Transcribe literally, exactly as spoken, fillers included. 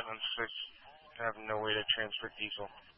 I'm sick. I have no way to transfer diesel.